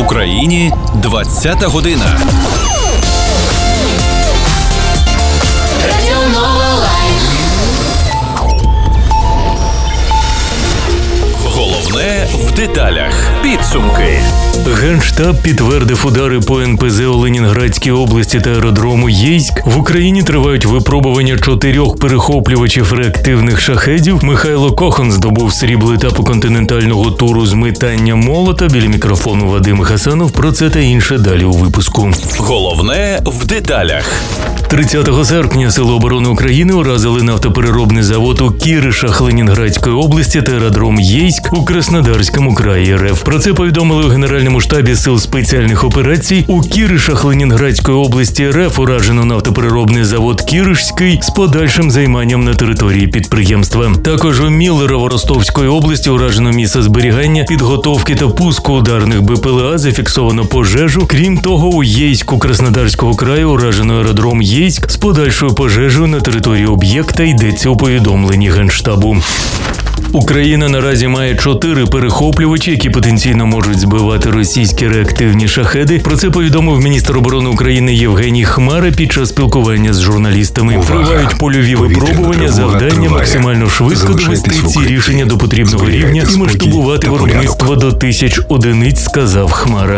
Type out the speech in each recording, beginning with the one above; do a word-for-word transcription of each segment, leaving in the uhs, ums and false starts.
Україні двадцята година. Головне в деталях. Підсумки. Генштаб підтвердив удари по ен пе зе у Ленінградській області та аеродрому Єйськ. В Україні тривають випробування чотирьох перехоплювачів реактивних шахедів. Михайло Кохан здобув срібло етапу континентального туру з метання молота. Біля мікрофону Вадим Хасанов. Про це та інше далі у випуску. Головне в деталях. тридцятого серпня Сили оборони України уразили нафтопереробний завод у Кіришах Ленінградської області та аеродром Єйськ у Краснодарському краї ер еф. Про це повідомили у Генеральному штабі Сил спеціальних операцій. У Кіришах Ленінградської області ер еф уражено нафтопереробний завод Кіришський з подальшим займанням на території підприємства. Також у Міллерово-Ростовської області уражено місце зберігання, підготовки та пуску ударних бе пе ел а, зафіксовано пожежу. Крім того, у Єйську Краснодарського краю уражено аеродром Єйськ з подальшою пожежею на території об'єкта, йдеться у повідомленні Генштабу. Україна наразі має чотири перехоплювачі, які потенційно можуть збивати російські реактивні шахеди. Про це повідомив міністр оборони України Євгеній Хмара під час спілкування з журналістами. Тривають польові випробування, завдання максимально швидко довести ці рішення до потрібного рівня і масштабувати виробництво до тисяч одиниць, сказав Хмара.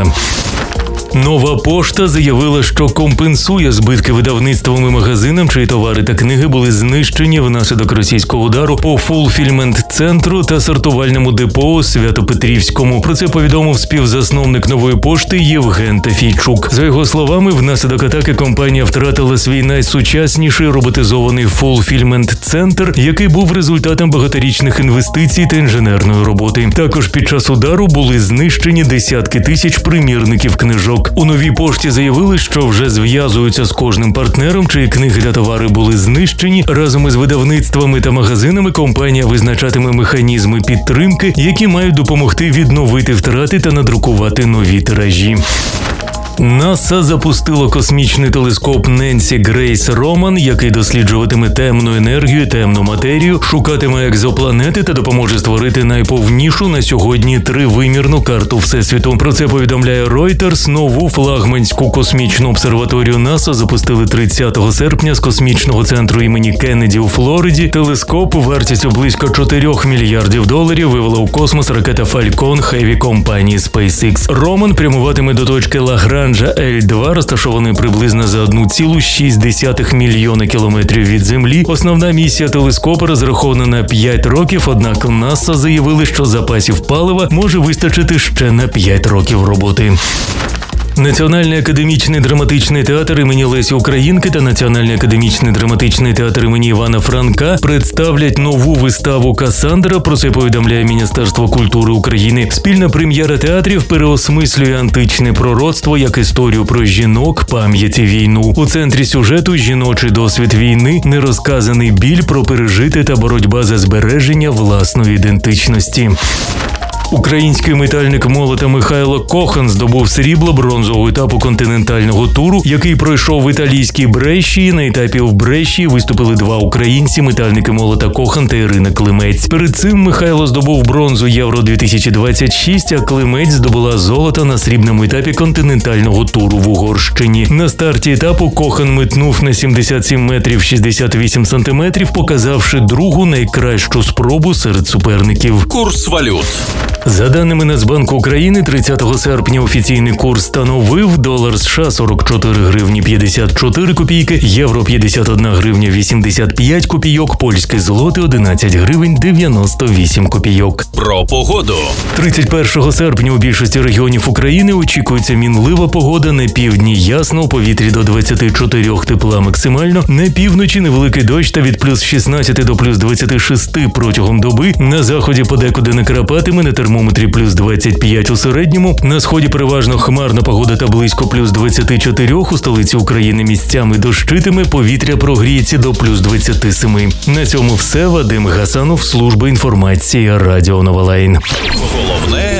Нова пошта заявила, що компенсує збитки видавництвам і магазинам, чиї товари та книги були знищені внаслідок російського удару по фулфільмент-центру та сортувальному депо у Свято-Петрівському. Про це повідомив співзасновник Нової пошти Євген Тафійчук. За його словами, внаслідок атаки компанія втратила свій найсучасніший роботизований фулфільмент-центр, який був результатом багаторічних інвестицій та інженерної роботи. Також під час удару були знищені десятки тисяч примірників книжок. У Новій пошті заявили, що вже зв'язуються з кожним партнером, чиї книги та товари були знищені. Разом із видавництвами та магазинами компанія визначатиме механізми підтримки, які мають допомогти відновити втрати та надрукувати нові тиражі. НАСА запустило космічний телескоп Ненсі Грейс Роман, який досліджуватиме темну енергію, темну матерію, шукатиме екзопланети та допоможе створити найповнішу на сьогодні тривимірну карту Всесвіту. Про це повідомляє Reuters. Нову флагманську космічну обсерваторію НАСА запустили тридцятого серпня з космічного центру імені Кеннеді у Флориді. Телескоп вартістю близько чотирьох мільярдів доларів вивела у космос ракета Falcon Heavy компанії SpaceX. Роман прямуватиме до точки Лагранжа Ель два, розташований приблизно за одну цілу шість десятих мільйона кілометрів від Землі. Основна місія телескопа розрахована на п'ять років, однак НАСА заявили, що запасів палива може вистачити ще на п'ять років роботи. Національний академічний драматичний театр імені Лесі Українки та Національний академічний драматичний театр імені Івана Франка представлять нову виставу «Кассандра». Про це повідомляє Міністерство культури України. Спільна прем'єра театрів переосмислює античне пророцтво як історію про жінок, пам'ять і війну. У центрі сюжету – жіночий досвід війни, нерозказаний біль про пережити та боротьба за збереження власної ідентичності. Український метальник молота Михайло Кохан здобув срібло бронзового етапу континентального туру, який пройшов в італійській Брешії. На етапі в Брешії виступили два українці – метальники молота Кохан та Ірина Климець. Перед цим Михайло здобув бронзу Євро дві тисячі двадцять шість, а Климець здобула золото на срібному етапі континентального туру в Угорщині. На старті етапу Кохан метнув на сімдесят сім метрів шістдесят вісім сантиметрів, показавши другу найкращу спробу серед суперників. Курс валют. За даними Нацбанку України, тридцятого серпня офіційний курс становив: долар США сорок чотири гривні п'ятдесят чотири копійки, євро п'ятдесят одна гривня вісімдесят п'ять копійок, польський злотий одинадцять гривень дев'яносто вісім копійок. Про погоду. тридцять першого серпня у більшості регіонів України очікується мінлива погода. На півдні ясно, у повітрі до двадцяти чотирьох тепла максимально, на півночі невеликий дощ та від плюс шістнадцяти до плюс двадцяти шести протягом доби, на заході подекуди накрапатиме, на термометрі плюс двадцять п'ять у середньому, на сході переважно хмарна погода та близько плюс двадцяти чотирьох, у столиці України місцями дощитиме, повітря прогріється до плюс двадцяти семи. На цьому все. Вадим Гасанов, служба інформації Радіо Новолайн. Головне